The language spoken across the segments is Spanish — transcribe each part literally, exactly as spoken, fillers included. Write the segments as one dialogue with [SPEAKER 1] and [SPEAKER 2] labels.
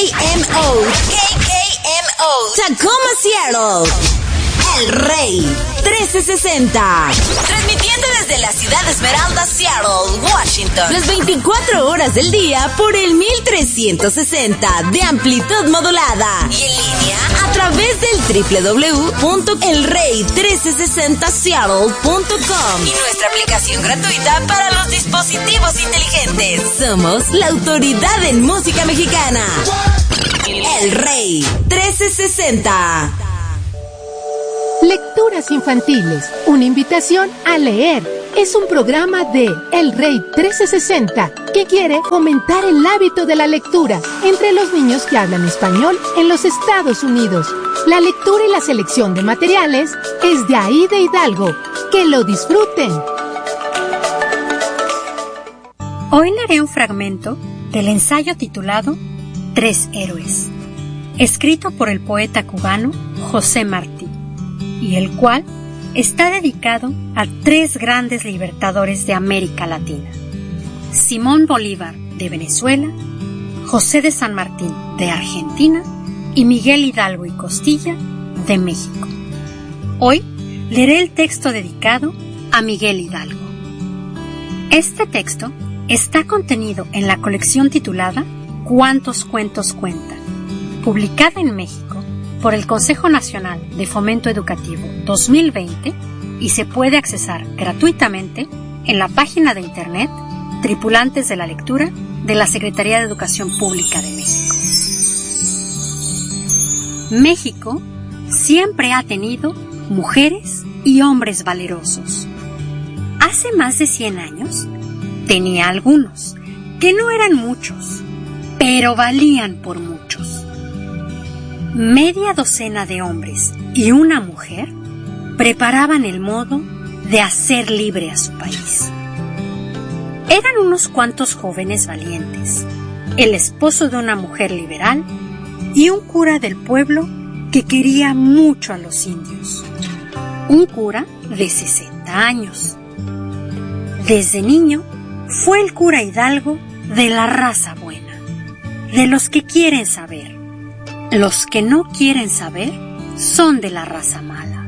[SPEAKER 1] M O. K K M O. Tacoma, Seattle. El Rey trece sesenta. Transmitiendo desde la ciudad de Esmeralda, Seattle, Washington. Las veinticuatro horas del día por el mil trescientos sesenta de amplitud modulada. Y en línea a través del doble u doble u doble u punto el rey trece sesenta seattle punto com. Y nuestra aplicación gratuita para los dispositivos inteligentes. Somos la autoridad en música mexicana. El Rey trece sesenta.
[SPEAKER 2] Lecturas infantiles, una invitación a leer. Es un programa de El Rey trece sesenta que quiere fomentar el hábito de la lectura entre los niños que hablan español en los Estados Unidos. La lectura y la selección de materiales es de Aida Hidalgo. ¡Que lo disfruten!
[SPEAKER 3] Hoy leeré un fragmento del ensayo titulado Tres héroes, escrito por el poeta cubano José Martí, y el cual está dedicado a tres grandes libertadores de América Latina: Simón Bolívar de Venezuela, José de San Martín de Argentina y Miguel Hidalgo y Costilla de México. Hoy leeré el texto dedicado a Miguel Hidalgo. Este texto está contenido en la colección titulada ¿Cuántos cuentos cuentan?, publicada en México por el Consejo Nacional de Fomento Educativo dos mil veinte, y se puede accesar gratuitamente en la página de internet Tripulantes de la Lectura de la Secretaría de Educación Pública de México. México siempre ha tenido mujeres y hombres valerosos. Hace más de cien años tenía algunos, que no eran muchos, pero valían por muchos. Media docena de hombres y una mujer preparaban el modo de hacer libre a su país. Eran unos cuantos jóvenes valientes, el esposo de una mujer liberal y un cura del pueblo que quería mucho a los indios. Un cura de sesenta años. Desde niño fue el cura Hidalgo de la raza buena, de los que quieren saber. Los que no quieren saber son de la raza mala.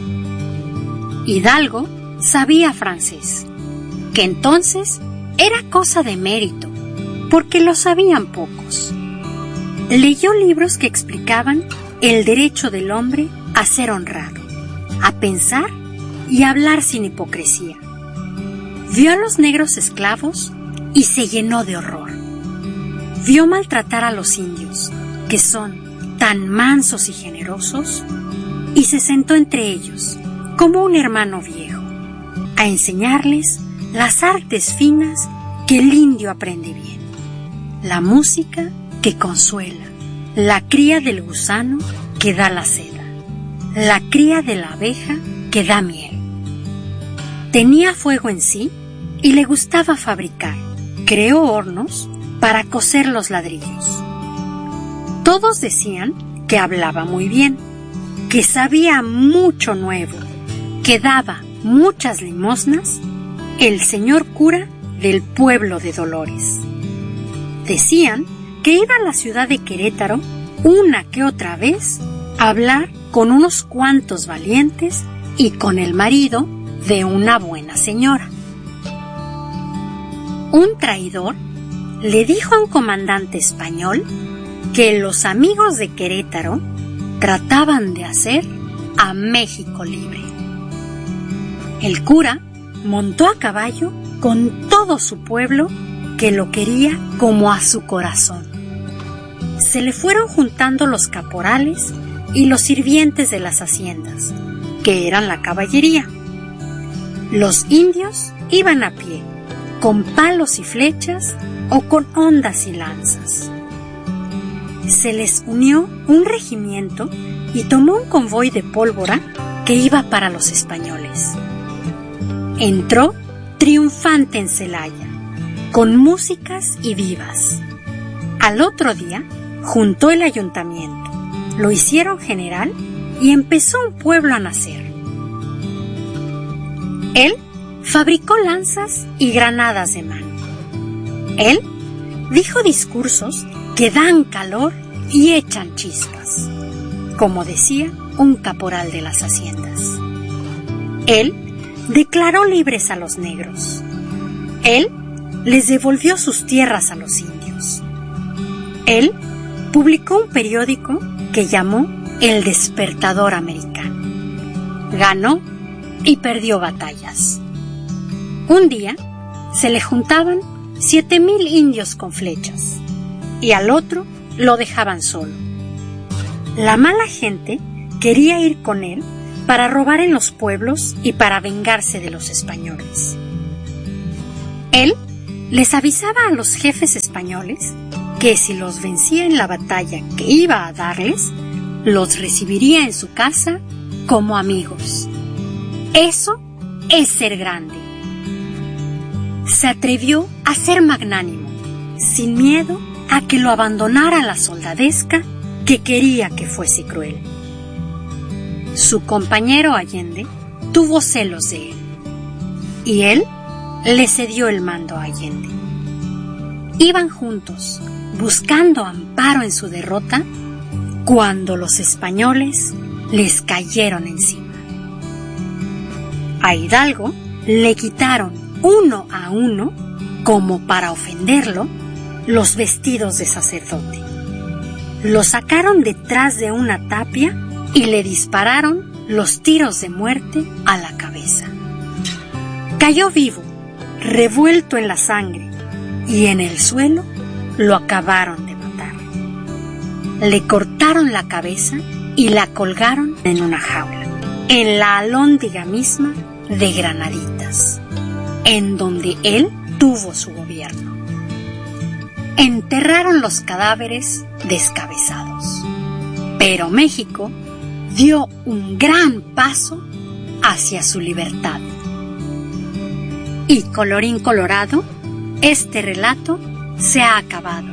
[SPEAKER 3] Hidalgo sabía francés, que entonces era cosa de mérito, porque lo sabían pocos. Leyó libros que explicaban el derecho del hombre a ser honrado, a pensar y a hablar sin hipocresía. Vio a los negros esclavos y se llenó de horror. Vio maltratar a los indios, que son tan mansos y generosos, y se sentó entre ellos, como un hermano viejo, a enseñarles las artes finas que el indio aprende bien, la música que consuela, la cría del gusano que da la seda, la cría de la abeja que da miel. Tenía fuego en sí y le gustaba fabricar. Creó hornos para cocer los ladrillos. Todos decían que hablaba muy bien, que sabía mucho nuevo, que daba muchas limosnas, el señor cura del pueblo de Dolores. Decían que iba a la ciudad de Querétaro una que otra vez a hablar con unos cuantos valientes y con el marido de una buena señora. Un traidor le dijo a un comandante español que los amigos de Querétaro trataban de hacer a México libre. El cura montó a caballo con todo su pueblo que lo quería como a su corazón. Se le fueron juntando los caporales y los sirvientes de las haciendas, que eran la caballería. Los indios iban a pie, con palos y flechas o con hondas y lanzas. Se les unió un regimiento y tomó un convoy de pólvora que iba para los españoles. Entró triunfante en Celaya, con músicas y vivas. Al otro día juntó el ayuntamiento, lo hicieron general y empezó un pueblo a nacer. Él fabricó lanzas y granadas de mano. Él dijo discursos que dan calor y echan chispas, como decía un caporal de las haciendas. Él declaró libres a los negros. Él les devolvió sus tierras a los indios. Él publicó un periódico que llamó El Despertador Americano. Ganó y perdió batallas. Un día se le juntaban siete mil indios con flechas y al otro lo dejaban solo. La mala gente quería ir con él para robar en los pueblos y para vengarse de los españoles. Él les avisaba a los jefes españoles que si los vencía en la batalla que iba a darles, los recibiría en su casa como amigos. Eso es ser grande. Se atrevió a ser magnánimo, sin miedo a que lo abandonara la soldadesca que quería que fuese cruel. Su compañero Allende tuvo celos de él, y él le cedió el mando a Allende. Iban juntos, buscando amparo en su derrota, cuando los españoles les cayeron encima. A Hidalgo le quitaron uno a uno, como para ofenderlo, los vestidos de sacerdote. Lo sacaron detrás de una tapia y le dispararon los tiros de muerte a la cabeza. Cayó vivo, revuelto en la sangre, y en el suelo lo acabaron de matar. Le cortaron la cabeza y la colgaron en una jaula, en la alhóndiga misma de Granaditas, en donde él tuvo su gobierno. Enterraron los cadáveres descabezados, pero México dio un gran paso hacia su libertad. Y colorín colorado, este relato se ha acabado.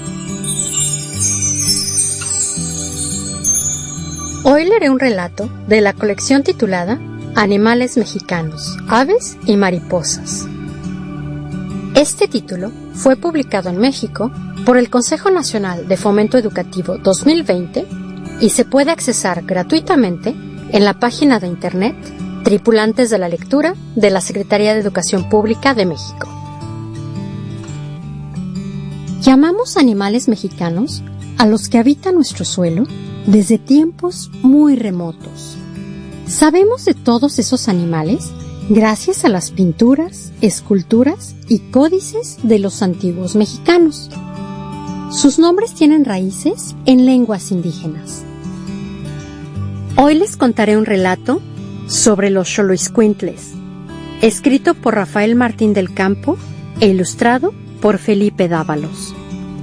[SPEAKER 4] Hoy leeré un relato de la colección titulada Animales mexicanos, aves y mariposas. Este título fue publicado en México por el Consejo Nacional de Fomento Educativo dos mil veinte y se puede accesar gratuitamente en la página de internet Tripulantes de la Lectura de la Secretaría de Educación Pública de México. Llamamos animales mexicanos a los que habitan nuestro suelo desde tiempos muy remotos. Sabemos de todos esos animales gracias a las pinturas, esculturas y códices de los antiguos mexicanos. Sus nombres tienen raíces en lenguas indígenas. Hoy les contaré un relato sobre los xoloitzcuintles, escrito por Rafael Martín del Campo e ilustrado por Felipe Dávalos.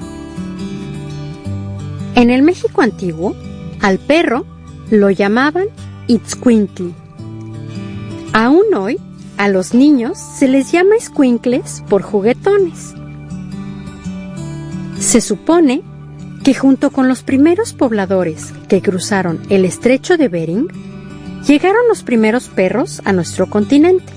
[SPEAKER 4] En el México antiguo, al perro lo llamaban itzcuintli. Aún hoy, a los niños se les llama escuincles por juguetones. Se supone que junto con los primeros pobladores que cruzaron el estrecho de Bering, llegaron los primeros perros a nuestro continente.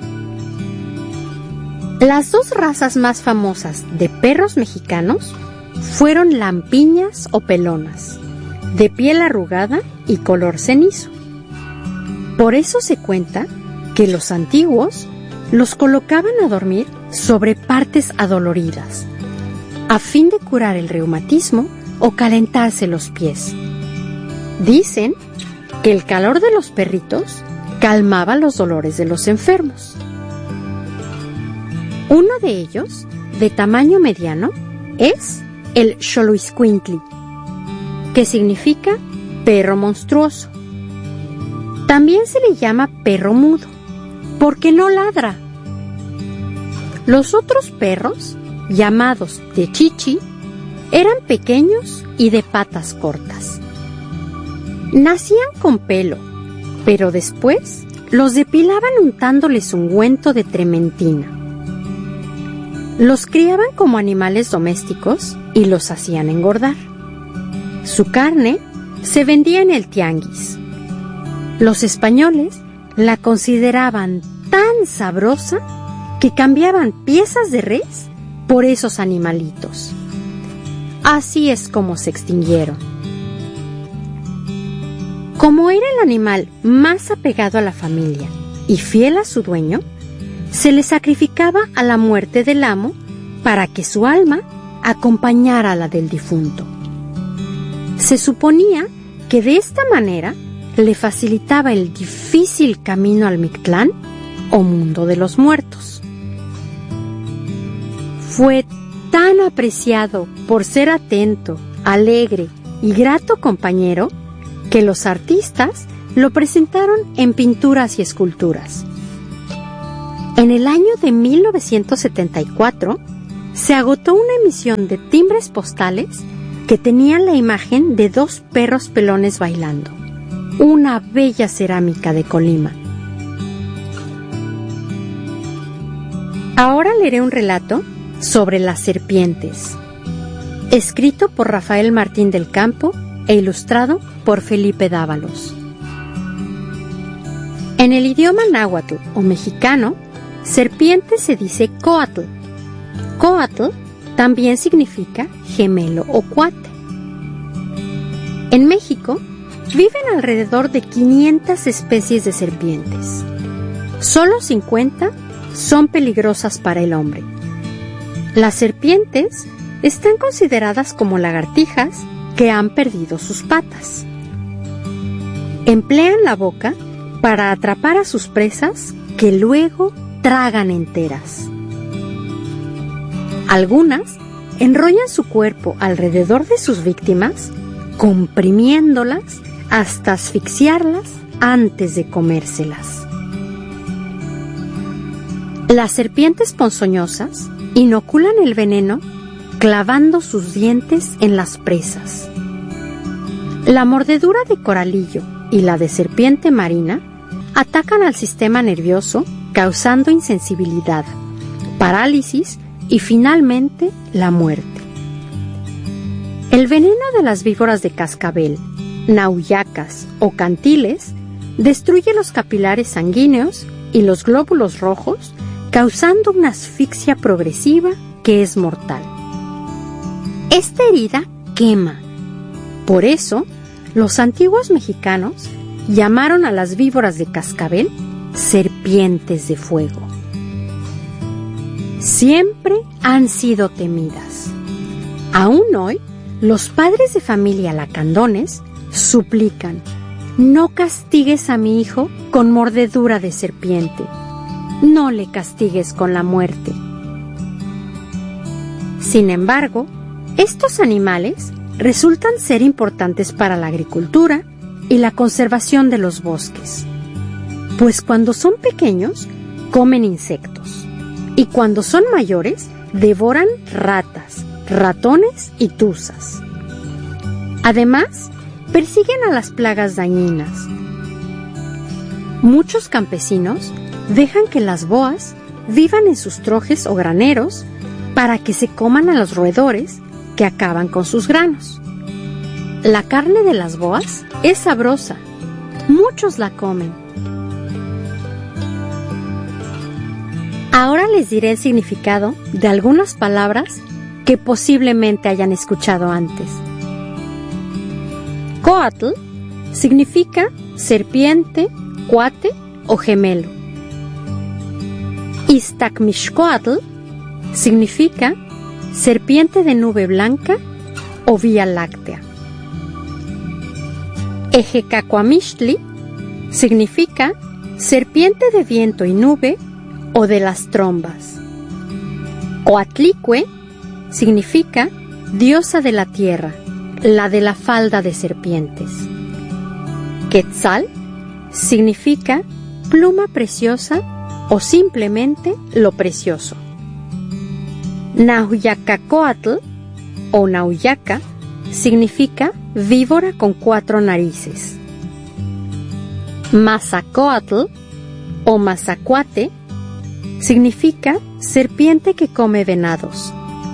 [SPEAKER 4] Las dos razas más famosas de perros mexicanos fueron lampiñas o pelonas, de piel arrugada y color cenizo. Por eso se cuenta que los antiguos los colocaban a dormir sobre partes adoloridas, a fin de curar el reumatismo o calentarse los pies. Dicen que el calor de los perritos calmaba los dolores de los enfermos. Uno de ellos, de tamaño mediano, es el xoloitzcuintli, que significa perro monstruoso. También se le llama perro mudo, porque no ladra. Los otros perros, llamados techichi, eran pequeños y de patas cortas. Nacían con pelo, pero después los depilaban untándoles ungüento de trementina. Los criaban como animales domésticos y los hacían engordar. Su carne se vendía en el tianguis. Los españoles la consideraban tan sabrosa que cambiaban piezas de res por esos animalitos. Así es como se extinguieron. Como era el animal más apegado a la familia y fiel a su dueño, se le sacrificaba a la muerte del amo para que su alma acompañara a la del difunto. Se suponía que de esta manera le facilitaba el difícil camino al Mictlán o mundo de los muertos. Fue tan apreciado por ser atento, alegre y grato compañero que los artistas lo presentaron en pinturas y esculturas. En el año de mil novecientos setenta y cuatro se agotó una emisión de timbres postales que tenían la imagen de dos perros pelones bailando, una bella cerámica de Colima. Ahora leeré un relato sobre las serpientes, escrito por Rafael Martín del Campo e ilustrado por Felipe Dávalos. En el idioma náhuatl o mexicano, serpiente se dice coatl. Coatl también significa gemelo o cuate. En México viven alrededor de quinientas especies de serpientes. Solo cincuenta son peligrosas para el hombre. Las serpientes están consideradas como lagartijas que han perdido sus patas. Emplean la boca para atrapar a sus presas que luego tragan enteras. Algunas enrollan su cuerpo alrededor de sus víctimas, comprimiéndolas hasta asfixiarlas antes de comérselas. Las serpientes ponzoñosas inoculan el veneno clavando sus dientes en las presas. La mordedura de coralillo y la de serpiente marina atacan al sistema nervioso causando insensibilidad, parálisis y finalmente la muerte. El veneno de las víboras de cascabel, nauyacas o cantiles destruye los capilares sanguíneos y los glóbulos rojos, causando una asfixia progresiva que es mortal. Esta herida quema. Por eso, los antiguos mexicanos llamaron a las víboras de cascabel serpientes de fuego. Siempre han sido temidas. Aún hoy, los padres de familia lacandones suplican: no castigues a mi hijo con mordedura de serpiente, no le castigues con la muerte. Sin embargo, estos animales resultan ser importantes para la agricultura y la conservación de los bosques, pues cuando son pequeños comen insectos y cuando son mayores devoran ratas, ratones y tuzas. Además, persiguen a las plagas dañinas. Muchos campesinos dejan que las boas vivan en sus trojes o graneros para que se coman a los roedores que acaban con sus granos. La carne de las boas es sabrosa. Muchos la comen. Ahora les diré el significado de algunas palabras que posiblemente hayan escuchado antes. Coatl significa serpiente, cuate o gemelo. Iztaccmixcoatl significa serpiente de nube blanca o vía láctea. Ejecacuamixtli significa serpiente de viento y nube o de las trombas. Coatlicue significa diosa de la tierra, la de la falda de serpientes. Quetzal significa pluma preciosa o simplemente lo precioso. Nahuyacacoatl o Nauyaca significa víbora con cuatro narices. Mazacoatl o Mazacuate significa serpiente que come venados.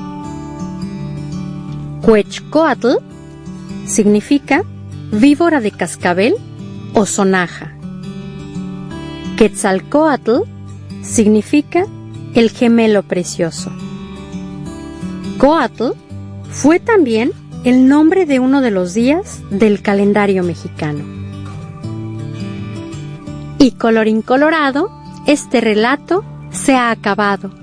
[SPEAKER 4] Cuechcoatl significa víbora de cascabel o sonaja. Quetzalcoatl significa el gemelo precioso. Coatl Fue también el nombre de uno de los días del calendario mexicano. Y colorín colorado, este relato se ha acabado.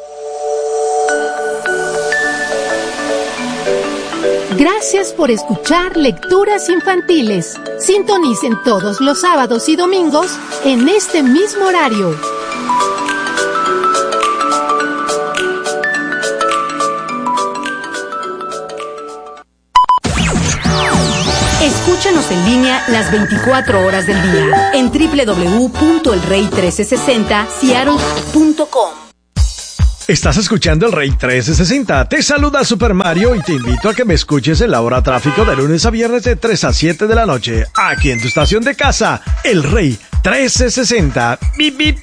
[SPEAKER 2] Gracias por escuchar Lecturas Infantiles. Sintonicen todos los sábados y domingos en este mismo horario.
[SPEAKER 1] Escúchanos en línea las veinticuatro horas del día en doble u doble u doble u punto el rey mil trescientos sesenta seattle punto com.
[SPEAKER 5] Estás escuchando El Rey mil trescientos sesenta. Te saluda Super Mario y te invito a que me escuches en la hora tráfico de lunes a viernes de tres a siete de la noche, aquí en tu estación de casa, El Rey mil trescientos sesenta. Bip, bip.